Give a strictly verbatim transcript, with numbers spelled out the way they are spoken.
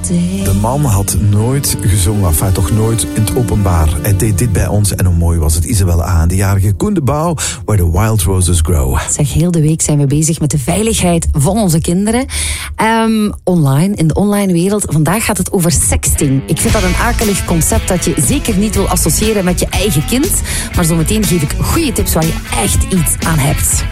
De man had nooit gezongen, enfin toch nooit in het openbaar. Hij deed dit bij ons en hoe mooi was het. Isabelle A. de jarige Koen de Bouw, Where the Wild Roses Grow. Zeg, heel de week zijn we bezig met de veiligheid van onze kinderen. Um, online, in de online wereld. Vandaag gaat het over sexting. Ik vind dat een akelig concept dat je zeker niet wil associëren met je eigen kind. Maar zometeen geef ik goede tips waar je echt iets aan hebt.